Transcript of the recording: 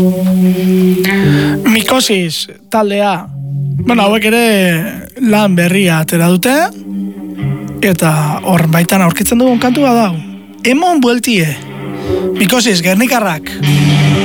Mikosis taldea, bueno, hauek ere lan berria atera dute, eta hor baitan aurkitzen dugun kantua da. Emon bueltie, Mikosis, Gernikarrak.